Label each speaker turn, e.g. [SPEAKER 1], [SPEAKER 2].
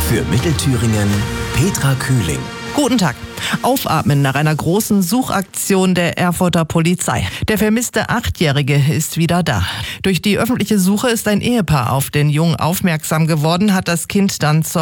[SPEAKER 1] Für Mittelthüringen Petra Kühling.
[SPEAKER 2] Guten Tag. Aufatmen nach einer großen Suchaktion der Erfurter Polizei. Der vermisste 8-Jährige ist wieder da. Durch die öffentliche Suche ist ein Ehepaar auf den Jungen aufmerksam geworden, hat das Kind dann zur